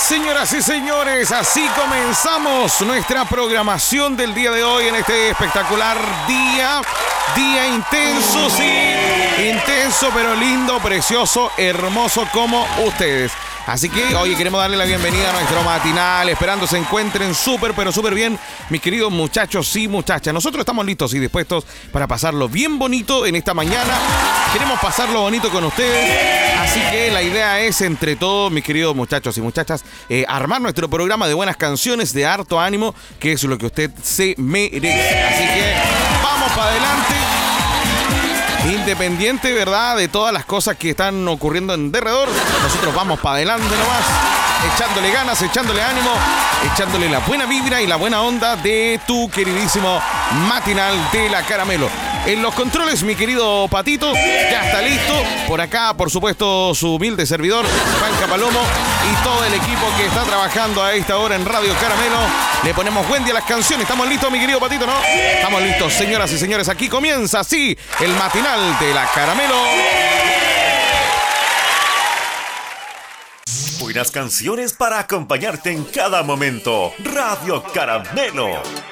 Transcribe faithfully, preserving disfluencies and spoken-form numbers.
Señoras y señores, así comenzamos nuestra programación del día de hoy en este espectacular día. Día intenso, sí, intenso, pero lindo, precioso, hermoso como ustedes. Así que, oye, queremos darle la bienvenida a nuestro matinal, esperando se encuentren súper, pero súper bien, mis queridos muchachos y muchachas. Nosotros estamos listos y dispuestos para pasarlo bien bonito en esta mañana. Queremos pasarlo bonito con ustedes, así que la idea es, entre todos, mis queridos muchachos y muchachas, eh, armar nuestro programa de buenas canciones, de harto ánimo, que es lo que usted se merece. Así que, vamos para adelante. Independiente, ¿verdad?, de todas las cosas que están ocurriendo en derredor, nosotros vamos para adelante nomás, echándole ganas, echándole ánimo, echándole la buena vibra y la buena onda de tu queridísimo matinal de la Caramelo. En los controles, mi querido Patito, ya está listo. Por acá, por supuesto, su humilde servidor, Juanca Palomo, y todo el equipo que está trabajando a esta hora en Radio Caramelo. Le ponemos buen día a las canciones. ¿Estamos listos, mi querido Patito, no? Estamos listos, señoras y señores. Aquí comienza, así, el matinal de la Caramelo. Buenas canciones para acompañarte en cada momento. Radio Caramelo.